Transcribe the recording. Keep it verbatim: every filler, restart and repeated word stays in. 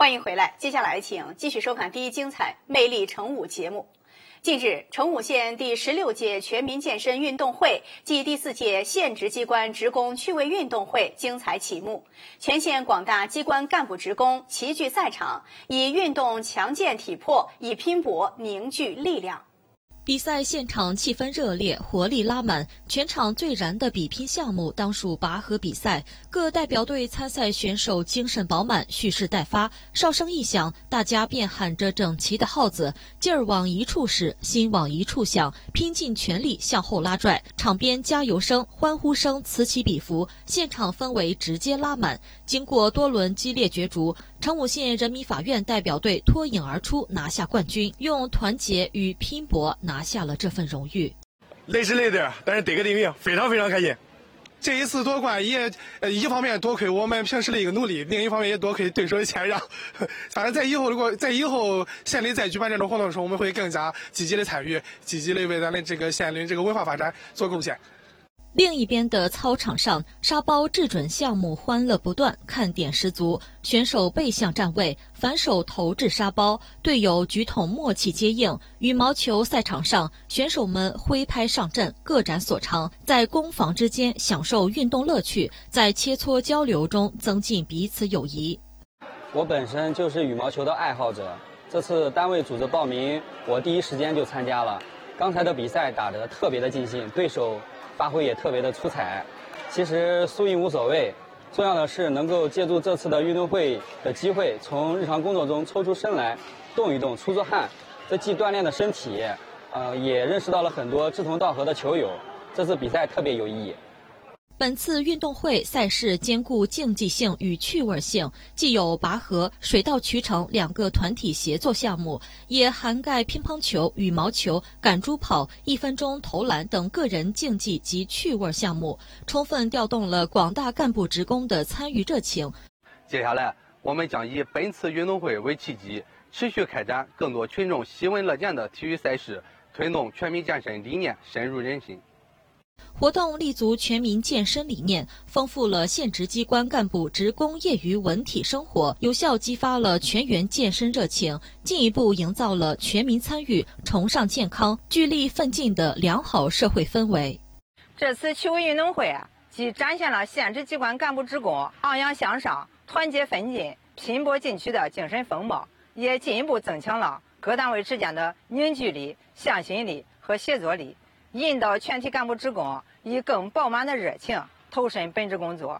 欢迎回来，接下来请继续收看第一精彩魅力成武节目。近日，成武县第十六届全民健身运动会暨第四届县职机关职工趣味运动会精彩启幕，全县广大机关干部职工齐聚赛场，以运动强健体魄，以拼搏凝聚力量。 比赛现场气氛热烈，活力拉满，全场最燃的比拼项目当属拔河比赛。各代表队参赛选手精神饱满，蓄势待发。哨声一响，大家便喊着整齐的号子，劲儿往一处使，心往一处想，拼尽全力向后拉拽。场边加油声、欢呼声此起彼伏，现场氛围直接拉满。经过多轮激烈角逐，成武县人民法院代表队脱颖而出，拿下冠军，用团结与拼搏拿下了这份荣誉。 累是累点，但是得个第一名，非常非常开心。 这一次夺冠也，呃，一方面多亏我们平时的一个努力，另一方面也多亏对手的谦让。当然，在以后如果在以后县里再举办这种活动的时候，我们会更加积极的参与，积极的为咱的这个县里这个文化发展做贡献。 另一边的操场上，沙包制准项目欢乐不断，看点十足。选手背向站位，反手投掷沙包，队友举筒默契接应。羽毛球赛场上，选手们挥拍上阵，各展所长，在攻防之间享受运动乐趣，在切磋交流中增进彼此友谊。 我本身就是羽毛球的爱好者，这次单位组织报名，我第一时间就参加了。刚才的比赛打得特别的尽兴，对手发挥也特别的出彩。其实输赢无所谓，重要的是能够借助这次的运动会的机会，从日常工作中抽出身来，动一动，出出汗。这既锻炼了身体，呃，也认识到了很多志同道合的球友。这次比赛特别有意义。 本次运动会赛事兼顾竞技性与趣味性，既有拔河、水到渠成两个团体协作项目，也涵盖乒乓球、羽毛球、赶猪跑、一分钟投篮等个人竞技及趣味项目，充分调动了广大干部职工的参与热情。 接下来，我们将以本次运动会为契机，持续开展更多群众喜闻乐见的体育赛事，推动全民健身理念深入人心。 活动立足全民健身理念，丰富了县职机关干部职工业余文体生活，有效激发了全员健身热情，进一步营造了全民参与、崇尚健康、聚力奋进的良好社会氛围。 这次趣味运动会啊，既展现了县职机关干部职工昂扬向上、团结奋进、拼搏进取的精神风貌，也进一步增强了各单位之间的凝聚力、向心力和协作力，引导全体干部职工以更饱满的热情投身本职工作，